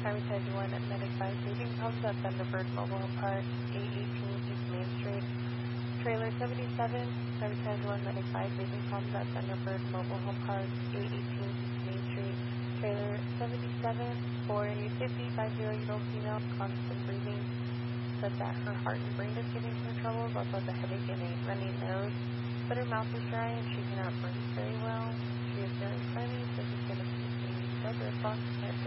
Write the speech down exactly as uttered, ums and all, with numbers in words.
Hermitage one at Medic five, saving problems at Thunderbird Mobile Home Park, eight eighteen East Main Street. Trailer seventy-seven, Hermitage one, Medic five, saving problems at Thunderbird Mobile Home Park, eight eighteen East Main Street. Trailer seventy-seven, for a fifty-five-year-old female, constant breathing, said that her heart and brain is giving some troubles, also has a headache and a runny nose, but her mouth is dry and she cannot breathe very well. She is feeling funny, so she's going to be a drug response at